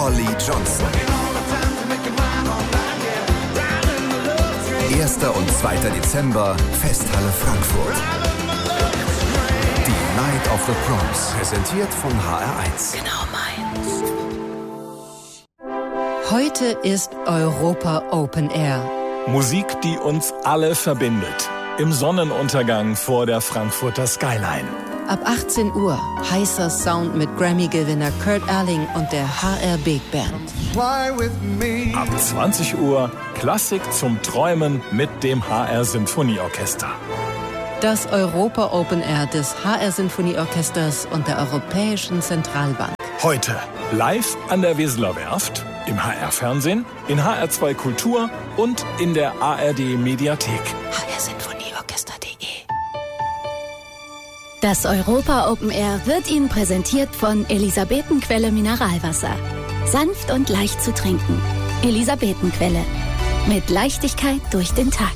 Holly Johnson. 1. und 2. Dezember, Festhalle Frankfurt. Die Night of the Proms, präsentiert von HR1. Genau meins. Heute ist Europa Open Air. Musik, die uns alle verbindet. Im Sonnenuntergang vor der Frankfurter Skyline. Ab 18 Uhr heißer Sound mit Grammy-Gewinner Kurt Elling und der HR Big Band. Ab 20 Uhr Klassik zum Träumen mit dem HR Sinfonieorchester. Das Europa Open Air des HR Sinfonieorchesters und der Europäischen Zentralbank. Heute live an der Weseler Werft, im HR-Fernsehen, in HR2 Kultur und in der ARD-Mediathek. hrsinfonieorchester.de. Das Europa Open Air wird Ihnen präsentiert von Elisabetenquelle Mineralwasser. Sanft und leicht zu trinken. Elisabetenquelle. Mit Leichtigkeit durch den Tag.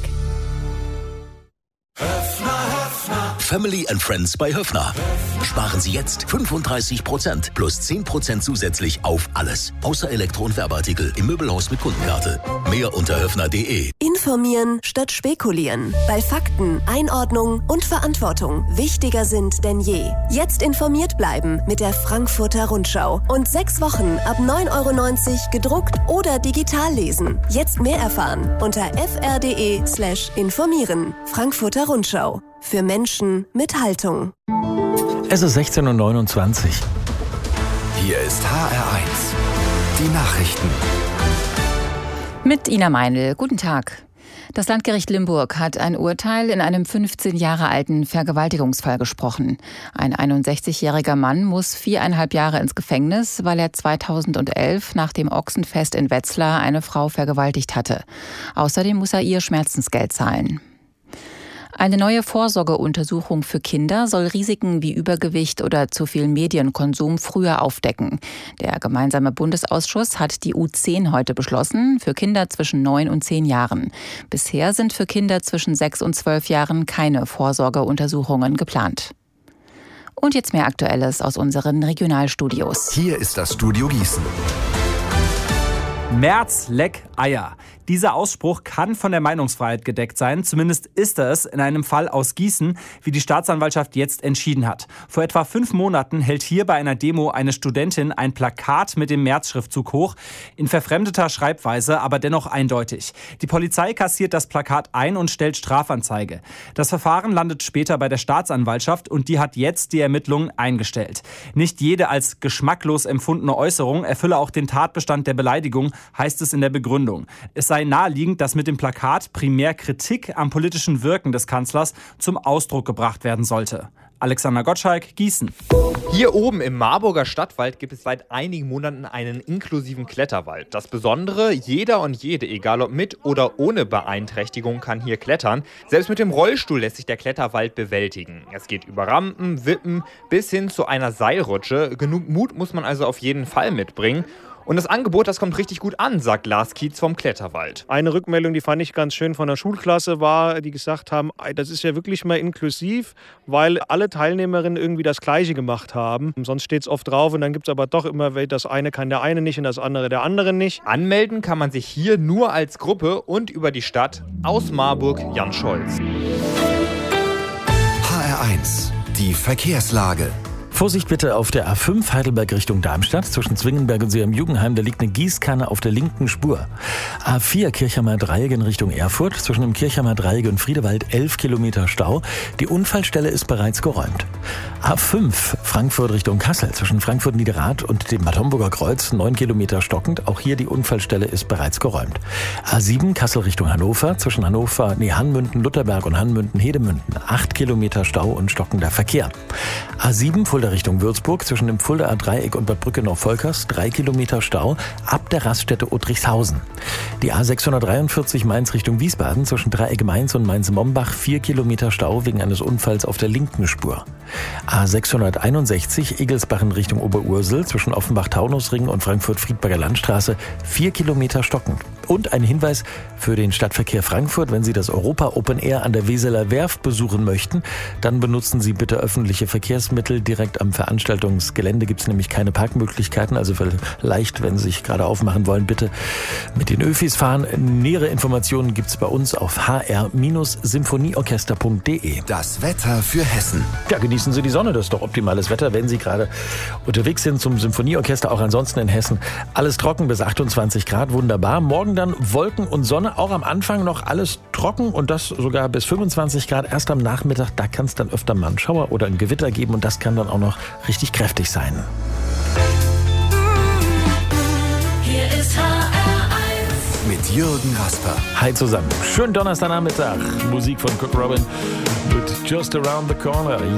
Family and Friends bei Höffner. Sparen Sie jetzt 35% plus 10% zusätzlich auf alles. Außer Elektro- und Werbeartikel im Möbelhaus mit Kundenkarte. Mehr unter höffner.de. Informieren statt spekulieren. Weil Fakten, Einordnung und Verantwortung wichtiger sind denn je. Jetzt informiert bleiben mit der Frankfurter Rundschau. Und 6 Wochen ab 9,90 € gedruckt oder digital lesen. Jetzt mehr erfahren unter fr.de/informieren. Frankfurter Rundschau. Für Menschen mit Haltung. Es ist 16:29 Uhr. Hier ist HR1. Die Nachrichten. Mit Ina Meinl. Guten Tag. Das Landgericht Limburg hat ein Urteil in einem 15 Jahre alten Vergewaltigungsfall gesprochen. Ein 61-jähriger Mann muss 4,5 Jahre ins Gefängnis, weil er 2011 nach dem Ochsenfest in Wetzlar eine Frau vergewaltigt hatte. Außerdem muss er ihr Schmerzensgeld zahlen. Eine neue Vorsorgeuntersuchung für Kinder soll Risiken wie Übergewicht oder zu viel Medienkonsum früher aufdecken. Der gemeinsame Bundesausschuss hat die U10 heute beschlossen, für Kinder zwischen 9 und 10 Jahren. Bisher sind für Kinder zwischen 6 und 12 Jahren keine Vorsorgeuntersuchungen geplant. Und jetzt mehr Aktuelles aus unseren Regionalstudios. Hier ist das Studio Gießen. Merz, leck Eier. Dieser Ausspruch kann von der Meinungsfreiheit gedeckt sein. Zumindest ist er es in einem Fall aus Gießen, wie die Staatsanwaltschaft jetzt entschieden hat. Vor etwa 5 Monaten hält hier bei einer Demo eine Studentin ein Plakat mit dem Merz-Schriftzug hoch. In verfremdeter Schreibweise, aber dennoch eindeutig. Die Polizei kassiert das Plakat ein und stellt Strafanzeige. Das Verfahren landet später bei der Staatsanwaltschaft und die hat jetzt die Ermittlungen eingestellt. Nicht jede als geschmacklos empfundene Äußerung erfülle auch den Tatbestand der Beleidigung, heißt es in der Begründung. Es sei naheliegend, dass mit dem Plakat primär Kritik am politischen Wirken des Kanzlers zum Ausdruck gebracht werden sollte. Alexander Gottschalk, Gießen. Hier oben im Marburger Stadtwald gibt es seit einigen Monaten einen inklusiven Kletterwald. Das Besondere, jeder und jede, egal ob mit oder ohne Beeinträchtigung, kann hier klettern. Selbst mit dem Rollstuhl lässt sich der Kletterwald bewältigen. Es geht über Rampen, Wippen bis hin zu einer Seilrutsche. Genug Mut muss man also auf jeden Fall mitbringen. Und das Angebot, das kommt richtig gut an, sagt Lars Kietz vom Kletterwald. Eine Rückmeldung, die fand ich ganz schön von der Schulklasse, war, die gesagt haben, das ist ja wirklich mal inklusiv, weil alle Teilnehmerinnen irgendwie das Gleiche gemacht haben. Sonst steht es oft drauf und dann gibt es aber doch immer, das eine kann der eine nicht und das andere der andere nicht. Anmelden kann man sich hier nur als Gruppe und über die Stadt. Aus Marburg, Jan Scholz. HR1, die Verkehrslage. Vorsicht bitte auf der A5 Heidelberg Richtung Darmstadt. Zwischen Zwingenberg und Seeam-Jugenheim, da liegt eine Gießkanne auf der linken Spur. A4 Kirchheimer Dreieck in Richtung Erfurt. Zwischen dem Kirchheimer Dreieck und Friedewald 11 Kilometer Stau. Die Unfallstelle ist bereits geräumt. A5 Frankfurt Richtung Kassel. Zwischen Frankfurt-Niederrad und dem Bad Homburger Kreuz 9 Kilometer stockend. Auch hier die Unfallstelle ist bereits geräumt. A7 Kassel Richtung Hannover. Zwischen Hanmünden, Lutherberg und Hanmünden-Hedemünden 8 Kilometer Stau und stockender Verkehr. A7 Fulda Richtung Würzburg, zwischen dem Fuldaer Dreieck und Bad Brückenau-Volkers 3 Kilometer Stau ab der Raststätte Uttrichshausen. Die A643 Mainz Richtung Wiesbaden, zwischen Dreieck Mainz und Mainz-Mombach 4 Kilometer Stau wegen eines Unfalls auf der linken Spur. A661 Egelsbach in Richtung Oberursel, zwischen Offenbach-Taunusring und Frankfurt-Friedberger Landstraße 4 Kilometer stockend. Und ein Hinweis für den Stadtverkehr Frankfurt: Wenn Sie das Europa Open Air an der Weseler Werft besuchen möchten, dann benutzen Sie bitte öffentliche Verkehrsmittel. Direkt am Veranstaltungsgelände gibt es nämlich keine Parkmöglichkeiten. Also vielleicht, wenn Sie sich gerade aufmachen wollen, bitte mit den Öfis fahren. Nähere Informationen gibt es bei uns auf hr-symphonieorchester.de. Das Wetter für Hessen. Ja, genießen Sie die Sonne, das ist doch optimales Wetter, wenn Sie gerade unterwegs sind zum Symphonieorchester. Auch ansonsten in Hessen alles trocken bis 28 Grad, wunderbar. Morgen dann Wolken und Sonne, auch am Anfang noch alles trocken und das sogar bis 25 Grad. Erst am Nachmittag, da kann es dann öfter mal einen Schauer oder ein Gewitter geben und das kann dann auch noch richtig kräftig sein. Hier ist HR1 mit Jürgen Rasper. Hi zusammen, schönen Donnerstagnachmittag. Musik von Cook Robin mit Just Around the Corner.